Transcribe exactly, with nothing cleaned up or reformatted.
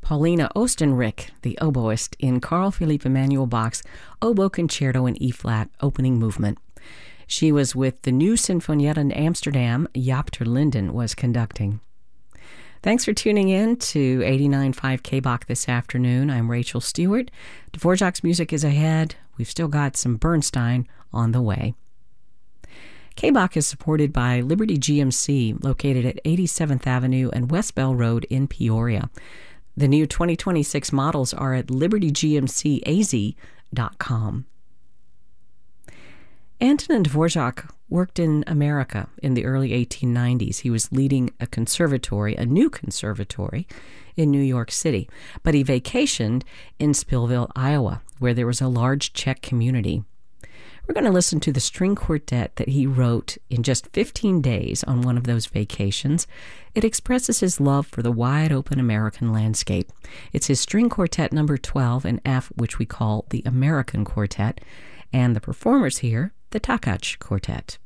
Paulina Oostenrijk, the oboist, in Carl Philipp Emanuel Bach's Oboe Concerto in E-flat opening movement. She was with the New Sinfonietta in Amsterdam. Jaap ter Linden was conducting. Thanks for tuning in to eighty-nine point five K B A C this afternoon. I'm Rachel Stewart. Dvorak's music is ahead. We've still got some Bernstein on the way. K B A C is supported by Liberty G M C, located at eighty-seventh Avenue and West Bell Road in Peoria. The new twenty twenty-six models are at liberty g m c a z dot com. Antonin Dvorak worked in America in the early eighteen nineties. He was leading a conservatory, a new conservatory, in New York City. But he vacationed in Spillville, Iowa, where there was a large Czech community. We're going to listen to the string quartet that he wrote in just fifteen days on one of those vacations. It expresses his love for the wide-open American landscape. It's his string quartet number twelve in F, which we call the American Quartet, and the performers here, the Takács Quartet.